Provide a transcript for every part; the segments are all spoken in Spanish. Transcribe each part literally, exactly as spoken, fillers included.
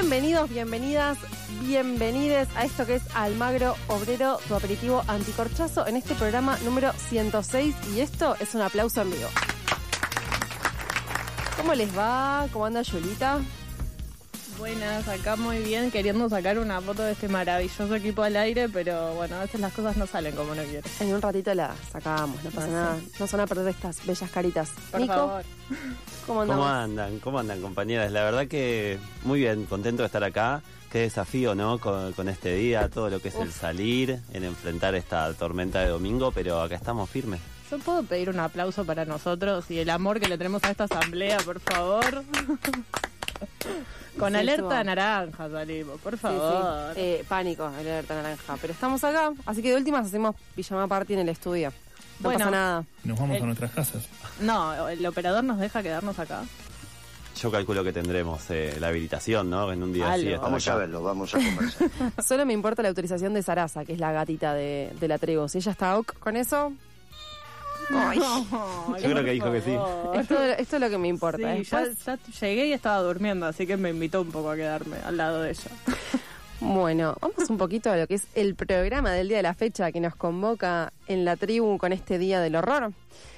Bienvenidos, bienvenidas, bienvenides a esto que es Almagro Obrero, tu aperitivo anticorchazo, en este programa número ciento seis, y esto es un aplauso en vivo. ¿Cómo les va? ¿Cómo anda Yolita? Buenas, acá muy bien, queriendo sacar una foto de este maravilloso equipo al aire, pero bueno, a veces las cosas no salen como uno quiere. En un ratito la sacamos, no pasa Ah, nada, sí. no se van a perder estas bellas caritas. Por Nico, favor. ¿cómo andamos? ¿Cómo andan? ¿Cómo andan, compañeras? La verdad que muy bien, contento de estar acá. Qué desafío, ¿no? Con, con este día, todo lo que es Uf. el salir, el enfrentar esta tormenta de domingo, pero acá estamos firmes. Yo puedo pedir un aplauso para nosotros y el amor que le tenemos a esta asamblea, por favor. Con Sí, alerta estuvo. naranja salimos, por Sí, favor. sí. Eh, pánico, alerta naranja. Pero estamos acá, así que de últimas hacemos pijama party en el estudio. No Bueno. pasa nada. Nos vamos El- a nuestras casas. No, el operador nos deja quedarnos acá. Yo calculo que tendremos eh, la habilitación, ¿no? En un día así. Algo. estar Vamos acá. a verlo, vamos a conversar. Solo me importa la autorización de Sarasa, que es la gatita de, de la tribu. Si ella está ok con eso, ay, Yo creo que dijo que sí. esto, esto es lo que me importa. Sí, Después, ya, ya llegué y estaba durmiendo, así que me invitó un poco a quedarme al lado de ella. bueno, vamos un poquito a lo que es el programa del día de la fecha que nos convoca en la tribu con este día del horror.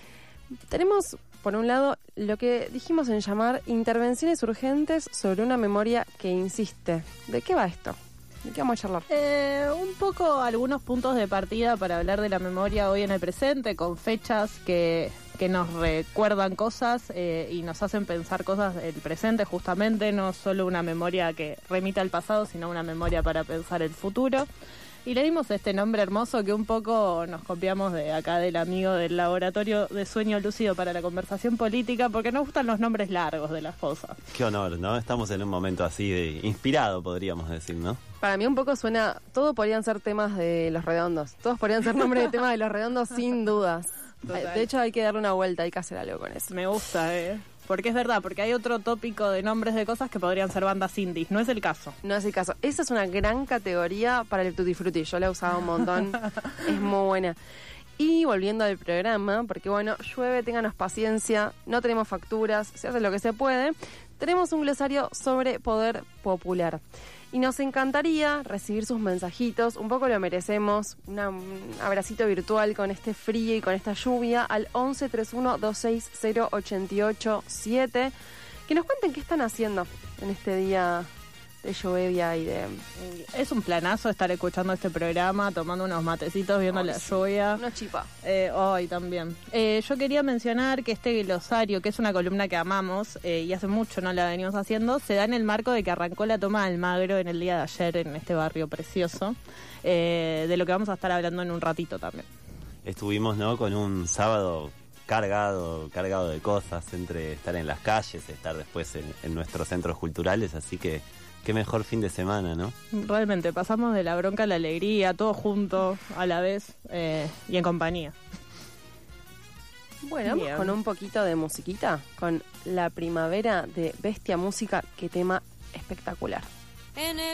Tenemos, por un lado, lo que dijimos en llamar intervenciones urgentes sobre una memoria que insiste. ¿De qué va esto? ¿De qué vamos a charlar? Eh, un poco algunos puntos de partida para hablar de la memoria hoy en el presente, con fechas que, que nos recuerdan cosas eh, y nos hacen pensar cosas del presente, justamente, no solo una memoria que remita al pasado, sino una memoria para pensar el futuro. Y le dimos este nombre hermoso que un poco nos copiamos de acá del amigo del Laboratorio de Sueño Lúcido para la Conversación Política, porque nos gustan los nombres largos de las cosas. Qué honor, ¿no? Estamos en un momento así de inspirado, podríamos decir, ¿no? Para mí un poco suena, todos podrían ser temas de Los Redondos. Todos podrían ser nombres de temas de Los Redondos sin dudas. Total. De hecho hay que darle una vuelta, hay que hacer algo con eso. Me gusta, eh. Porque es verdad, porque hay otro tópico de nombres de cosas que podrían ser bandas indies. No es el caso. No es el caso. Esa es una gran categoría para el Tutti Frutti. Yo la he usado un montón. Es muy buena. Y volviendo al programa, porque bueno, llueve, ténganos paciencia, no tenemos facturas, se hace lo que se puede. Tenemos un glosario sobre poder popular. Y nos encantaría recibir sus mensajitos, un poco lo merecemos, una, un abracito virtual con este frío y con esta lluvia al once treinta y uno veintiséis cero ochenta y ocho siete. Que nos cuenten qué están haciendo en este día de lluvia y de... Es un planazo estar escuchando este programa, tomando unos matecitos, viendo Ay, la sí. lluvia. Una chipa. Eh, hoy también. Eh, yo quería mencionar que este glosario, que es una columna que amamos eh, y hace mucho no la venimos haciendo, se da en el marco de que arrancó la toma de Almagro en el día de ayer en este barrio precioso, eh, de lo que vamos a estar hablando en un ratito también. Estuvimos, ¿no? Con un sábado cargado, cargado de cosas, entre estar en las calles, estar después en, en nuestros centros culturales, así que qué mejor fin de semana, ¿no? Realmente, pasamos de la bronca a la alegría, todo junto a la vez eh, y en compañía. Bueno, vamos Bien. con un poquito de musiquita, con La Primavera de Bestia Música, que tema espectacular. En el